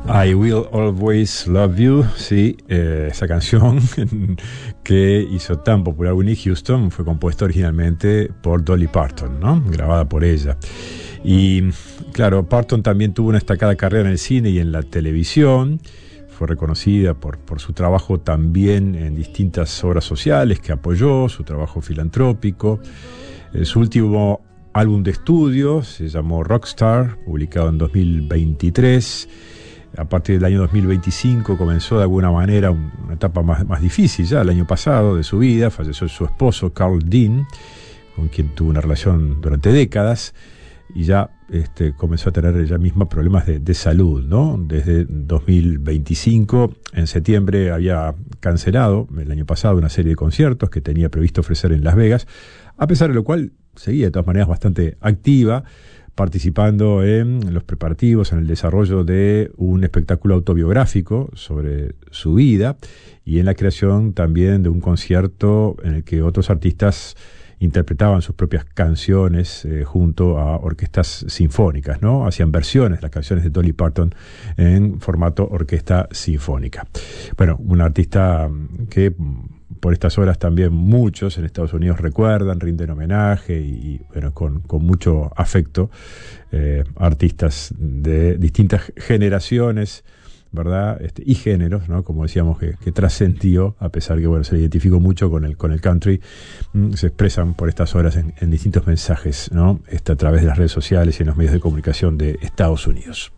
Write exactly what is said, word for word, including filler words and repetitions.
I Will Always Love You, sí, eh, esa canción que hizo tan popular Whitney Houston fue compuesta originalmente por Dolly Parton, ¿no? Grabada por ella. Y claro, Parton también tuvo una destacada carrera en el cine y en la televisión. Fue reconocida por, por su trabajo también en distintas obras sociales que apoyó, su trabajo filantrópico. Eh, su último álbum de estudio se llamó Rockstar, publicado en dos mil veintitrés. A partir del año dos mil veinticinco comenzó de alguna manera una etapa más, más difícil ya, el año pasado de su vida. Falleció su esposo, Carl Dean, con quien tuvo una relación durante décadas, y ya este, comenzó a tener ella misma problemas de, de salud, ¿no? Desde dos mil veinticinco, en septiembre, había cancelado el año pasado una serie de conciertos que tenía previsto ofrecer en Las Vegas, a pesar de lo cual seguía de todas maneras bastante activa, participando en los preparativos, en el desarrollo de un espectáculo autobiográfico sobre su vida y en la creación también de un concierto en el que otros artistas interpretaban sus propias canciones eh, junto a orquestas sinfónicas, ¿no? Hacían versiones de las canciones de Dolly Parton en formato orquesta sinfónica. Bueno, un artista que por estas horas también muchos en Estados Unidos recuerdan, rinden homenaje y, y bueno, con, con mucho afecto, eh, artistas de distintas generaciones, ¿verdad? Este, y géneros, ¿no? Como decíamos, que, que trascendió, a pesar que bueno, se identificó mucho con el, con el country, mm, se expresan por estas horas en, en distintos mensajes, ¿no? Este, a través de las redes sociales y en los medios de comunicación de Estados Unidos.